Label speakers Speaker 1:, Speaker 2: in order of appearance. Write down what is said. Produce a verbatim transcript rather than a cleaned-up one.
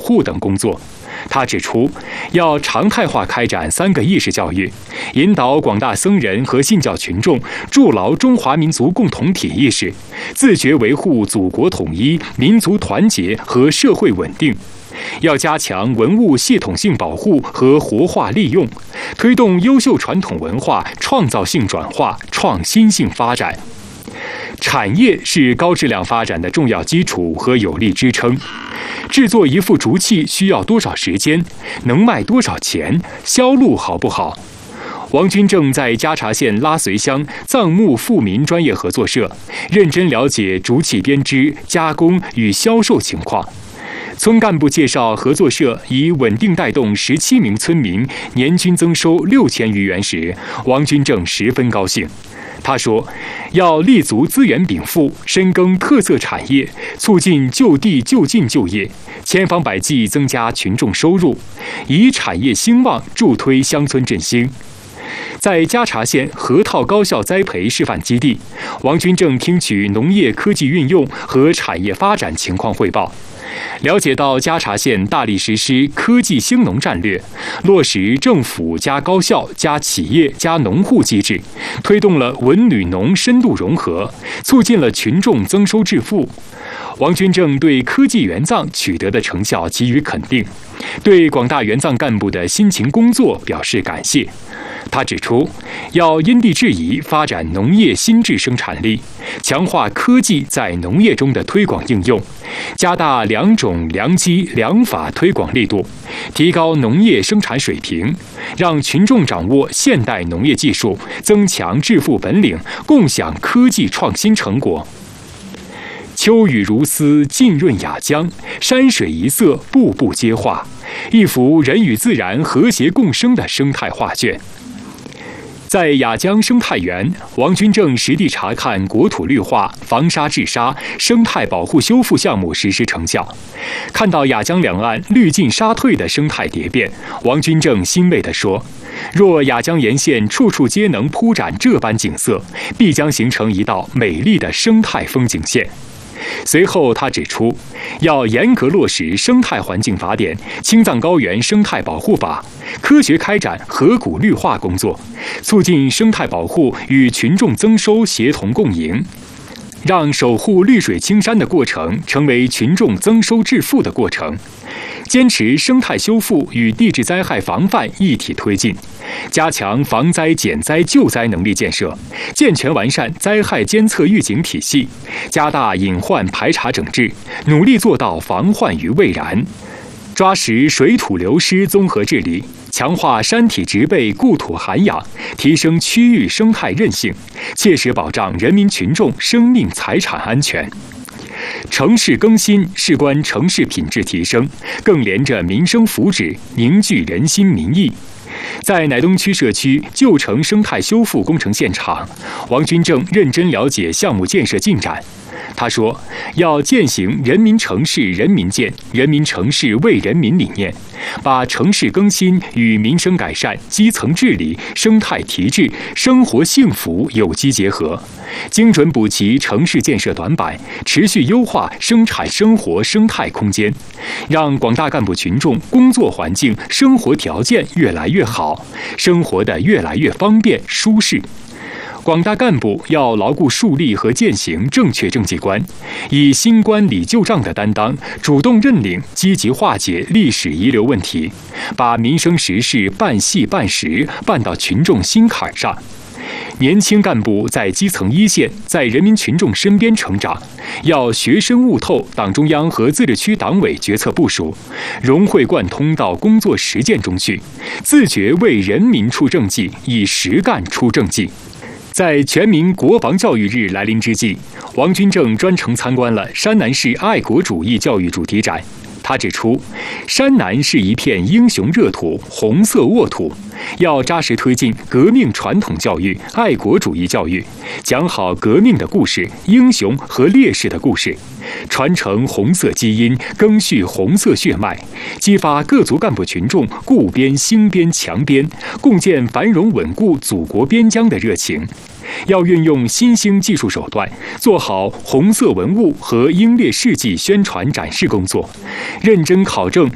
Speaker 1: 护等工作。他指出，要常态化开展三个意识教育，引导广大僧人和信教群众筑牢中华民族共同体意识，自觉维护祖国统一、民族团结和社会稳定。要加强文物系统性保护和活化利用，推动优秀传统文化创造性转化、创新性发展。产业是高质量发展的重要基础和有力支撑。制作一副竹器需要多少时间？能卖多少钱？销路好不好？王军正在嘉茶县拉随乡藏木富民专业合作社认真了解竹器编织、加工与销售情况。村干部介绍合作社已稳定带动十七名村民年均增收六千余元时，王军正十分高兴。他说，要立足资源禀赋，深耕特色产业，促进就地就近就业，千方百计增加群众收入，以产业兴旺助推乡村振兴。在嘉茶县河套高校栽培示范基地，王军正听取农业科技运用和产业发展情况汇报，了解到嘉茶县大力实施科技兴农战略，落实政府加高校加企业加农户机制，推动了文旅农深度融合，促进了群众增收致富。王军正对科技援藏取得的成效给予肯定，对广大援藏干部的辛勤工作表示感谢。他指出，要因地制宜发展农业新质生产力，强化科技在农业中的推广应用，加大良种、良机、良法推广力度，提高农业生产水平，让群众掌握现代农业技术，增强致富本领，共享科技创新成果。秋雨如丝，浸润雅江，山水一色，步步皆画，一幅人与自然和谐共生的生态画卷。在雅江生态园，王军正实地查看国土绿化、防沙治沙、生态保护修复项目实施成效，看到雅江两岸绿尽沙退的生态蝶变，王军正欣慰地说：“若雅江沿线处处皆能铺展这般景色，必将形成一道美丽的生态风景线。”随后，他指出，要严格落实《生态环境法典》《青藏高原生态保护法》，科学开展河谷绿化工作，促进生态保护与群众增收协同共赢，让守护绿水青山的过程成为群众增收致富的过程。坚持生态修复与地质灾害防范一体推进，加强防灾减灾救灾能力建设，健全完善灾害监测预警体系，加大隐患排查整治，努力做到防患于未然。抓实水土流失综合治理，强化山体植被固土涵养，提升区域生态韧性，切实保障人民群众生命财产安全。城市更新事关城市品质提升，更连着民生福祉，凝聚人心民意。在乃东区社区旧城生态修复工程现场，王军正认真了解项目建设进展。他说，要践行人民城市人民建、人民城市为人民理念，把城市更新与民生改善、基层治理、生态提质、生活幸福有机结合，精准补齐城市建设短板，持续优化生产生活生态空间，让广大干部群众工作环境、生活条件越来越好，生活的越来越方便舒适。广大干部要牢固树立和践行正确政绩观，以新官理旧账的担当，主动认领，积极化解历史遗留问题，把民生实事办细办实，办到群众心坎上。年轻干部在基层一线，在人民群众身边成长，要学深悟透党中央和自治区党委决策部署，融会贯通到工作实践中去，自觉为人民出政绩，以实干出政绩。在全民国防教育日来临之际，王军正专程参观了山南市爱国主义教育主题展。他指出，山南是一片英雄热土、红色沃土，要扎实推进革命传统教育、爱国主义教育，讲好革命的故事、英雄和烈士的故事，传承红色基因，赓续红色血脉，激发各族干部群众固边、兴边、强边，共建繁荣稳固祖国边疆的热情。要运用新兴技术手段，做好红色文物和英烈事迹宣传展示工作，认真考证